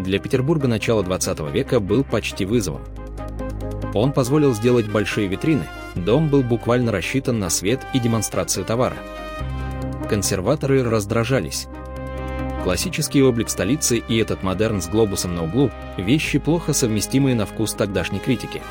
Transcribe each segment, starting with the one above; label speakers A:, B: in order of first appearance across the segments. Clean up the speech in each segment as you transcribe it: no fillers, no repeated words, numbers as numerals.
A: для Петербурга начала XX века был почти вызовом. Он позволил сделать большие витрины, дом был буквально рассчитан на свет и демонстрацию товара. Консерваторы раздражались. Классический облик столицы и этот модерн с глобусом на углу – вещи, плохо совместимые на вкус тогдашней критики.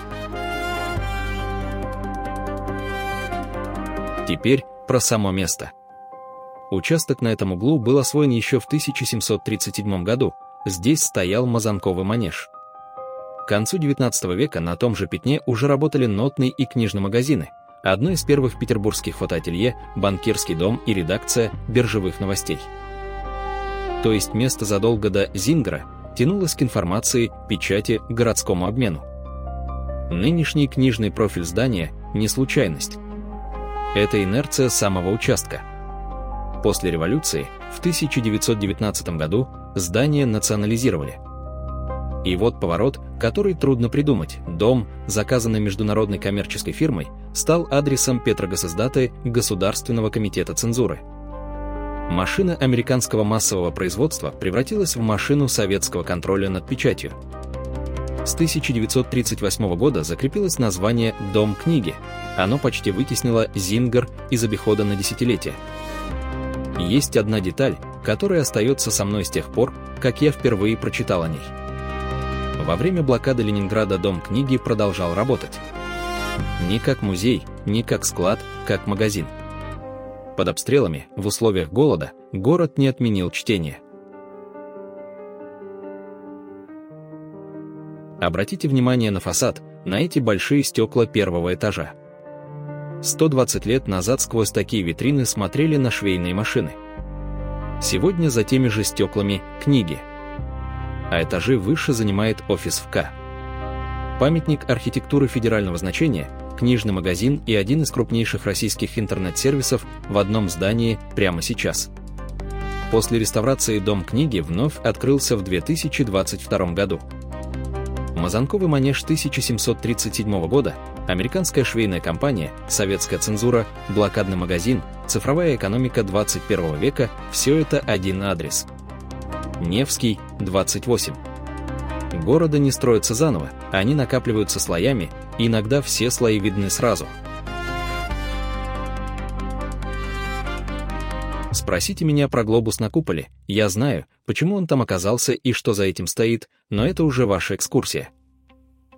A: Теперь про само место. Участок на этом углу был освоен еще в 1737 году. Здесь стоял Мазанковый манеж. К концу XIX века на том же пятне уже работали нотные и книжные магазины. Одно из первых петербургских фотоателье, банкирский дом и редакция биржевых новостей. То есть место задолго до Зингера тянулось к информации, печати, городскому обмену. Нынешний книжный профиль здания – не случайность. Это инерция самого участка. После революции в 1919 году здание национализировали. И вот поворот, который трудно придумать. Дом, заказанный международной коммерческой фирмой, стал адресом Петрогосиздата Государственного комитета цензуры. Машина американского массового производства превратилась в машину советского контроля над печатью. С 1938 года закрепилось название «Дом книги». Оно почти вытеснило Зингер из обихода на десятилетия. Есть одна деталь, которая остается со мной с тех пор, как я впервые прочитал о ней. Во время блокады Ленинграда Дом книги продолжал работать. Не как музей, не как склад, как магазин. Под обстрелами, в условиях голода, город не отменил чтение. Обратите внимание на фасад, на эти большие стекла первого этажа. 120 лет назад сквозь такие витрины смотрели на швейные машины. Сегодня за теми же стеклами книги. А этажи выше занимает офис ФК. Памятник архитектуры федерального значения, книжный магазин и один из крупнейших российских интернет-сервисов в одном здании прямо сейчас. После реставрации Дом книги вновь открылся в 2022 году. Мазанковый манеж 1737 года, американская швейная компания, советская цензура, блокадный магазин, цифровая экономика 21 века – все это один адрес. Невский, 28. Города не строятся заново, они накапливаются слоями, и иногда все слои видны сразу. Спросите меня про глобус на куполе, я знаю, почему он там оказался и что за этим стоит, но это уже ваша экскурсия.